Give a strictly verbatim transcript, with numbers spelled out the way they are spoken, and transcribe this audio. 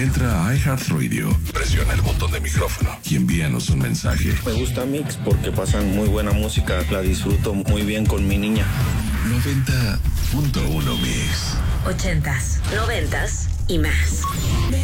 Entra a iHeartRadio, presiona el botón de micrófono y envíanos un mensaje. Me gusta Mix porque pasan muy buena música, la disfruto muy bien con mi niña. noventa punto uno Mix. Ochentas, noventas y más.